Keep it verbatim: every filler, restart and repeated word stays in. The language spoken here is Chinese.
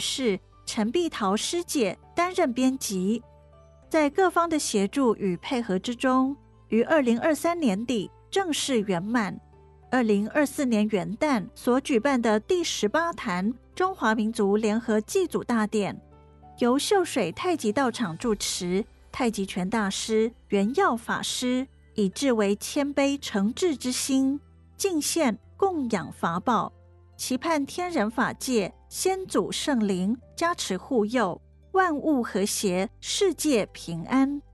士陈碧桃师姐担任编辑。在各方的协助与配合之中，于二零二三年底正式圆满。二零二四年元旦所举办的第十八坛中华民族联合祭祖大典，由秀水太极道场主持，太极拳大师圆耀法师以至为谦卑诚挚之心，敬献供养法宝，期盼天人法界先祖圣灵加持护佑，万物和谐，世界平安。